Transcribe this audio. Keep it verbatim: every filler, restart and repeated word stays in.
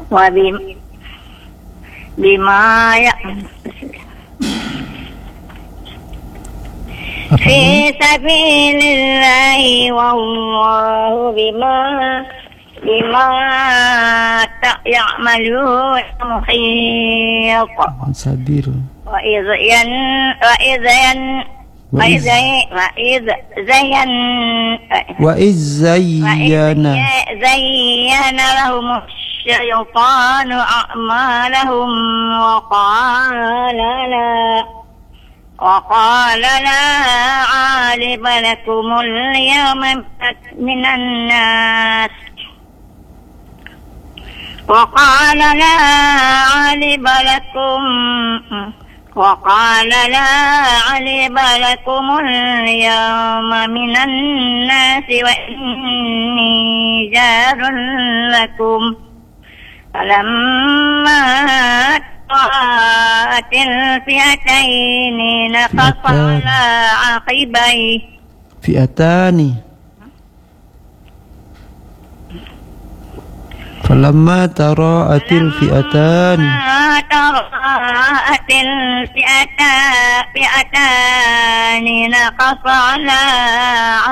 وبما في سبيل الله والله بما بما يعملون محيط. وإذ ين وإذ ين وإذ وإذ زين وإذ زين زين لهم الشيطان أعمالهم وقال لا وقال لا غالب لكم اليوم من الناس وقال لا غالب لكم وقال لا غالب لكم اليوم من الناس وإني جار لكم فلما رأت الفئتين نكص على عقبيه فئتان فلما تراءت الفئتان تراءت الفئتان نكص على